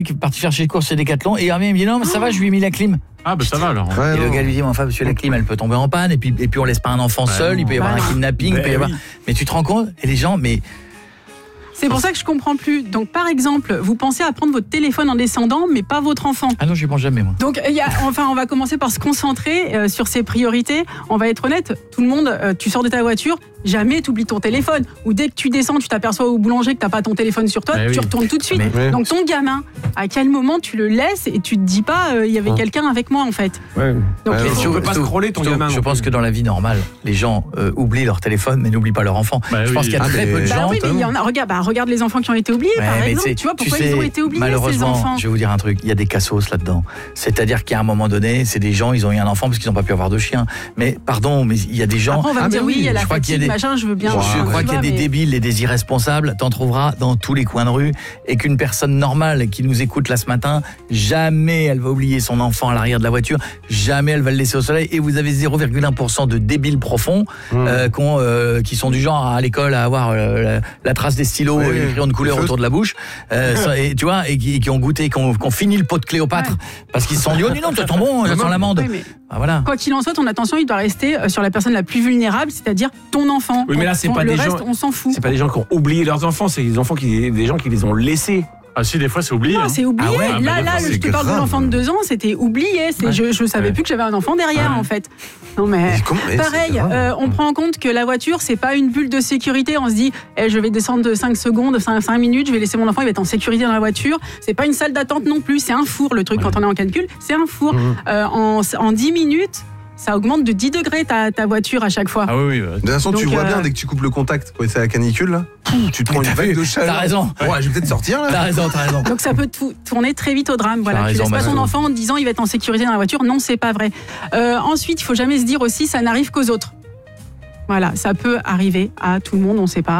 qui est parti faire chez les courses chez Decathlon et Hermine me dit non mais ça va, je lui ai mis la clim. Ah bah ça va alors. Et le gars lui dit mais enfin monsieur la clim elle peut tomber en panne et puis on laisse pas un enfant seul, il peut y avoir un kidnapping, il peut y avoir... Mais tu te rends compte et les gens C'est pour ça que je comprends plus. Donc par exemple, vous pensez à prendre votre téléphone en descendant mais pas votre enfant. Ah non, je pense jamais moi. Donc on va commencer par se concentrer sur ses priorités. On va être honnête, tout le monde, tu sors de ta voiture, jamais tu oublies ton téléphone. Ou dès que tu descends, tu t'aperçois au boulanger que tu n'as pas ton téléphone sur toi, tu retournes tout de suite. Donc ton gamin, à quel moment tu le laisses et tu te dis pas il y avait quelqu'un avec moi en fait. Donc tu ne peux pas scroller ton gamin. Je pense que dans la vie normale, les gens oublient leur téléphone mais n'oublient pas leur enfant. Je pense qu'il y a très peu de gens. Oui, mais il y en a, regarde les enfants qui ont été oubliés par exemple. Tu vois pourquoi ils ont été oubliés ces enfants. Je vais vous dire un truc, il y a des cassos là-dedans. C'est-à-dire qu'à un moment donné, c'est des gens, ils ont eu un enfant parce qu'ils n'ont pas pu avoir de chien. Mais pardon, mais il y a des gens. Après, on va me dire oui, il y a la fatigue, machin, je veux bien. Je crois qu'il y a des débiles et des irresponsables, t'en trouveras dans tous les coins de rue, et qu'une personne normale qui nous écoute là ce matin, jamais elle va oublier son enfant à l'arrière de la voiture, jamais elle va le laisser au soleil, et vous avez 0,1% de débiles profonds qui sont du genre à l'école à avoir la trace des stylos et les crayons de couleur autour de la bouche, et tu vois, et qui ont goûté, qui ont fini le pot de Cléopâtre parce qu'ils se sont dit oh non, ça sent bon, ça sent l'amande. Voilà. Quoi qu'il en soit, ton attention il doit rester sur la personne la plus vulnérable, c'est-à-dire ton enfant. Oui, mais là c'est pas des gens. On s'en fout. C'est pas des gens qui ont oublié leurs enfants, c'est des enfants des gens qui les ont laissés. Ah si, des fois c'est oublié. Non, c'est oublié. Là, je te parle de l'enfant de 2 ans, c'était oublié. Je savais plus que j'avais un enfant derrière en fait. Non mais pareil, on prend en compte que la voiture c'est pas une bulle de sécurité. On se dit, je vais descendre de 5 secondes, 5 minutes, je vais laisser mon enfant, il va être en sécurité dans la voiture. C'est pas une salle d'attente non plus, c'est un four le truc quand on est en canicule, c'est un four. En 10 minutes. Ça augmente de 10 degrés ta voiture à chaque fois. Ah oui. De toute façon, tu vois bien dès que tu coupes le contact, c'est la canicule là. Tu te prends une vague de chaleur. T'as raison. Ouais, je vais peut-être sortir là. T'as raison. Donc ça peut tourner très vite au drame. Voilà. Tu laisses pas ton enfant en disant il va être en sécurité dans la voiture. Non, c'est pas vrai. Ensuite, il faut jamais se dire aussi ça n'arrive qu'aux autres. Voilà, ça peut arriver à tout le monde, on sait pas.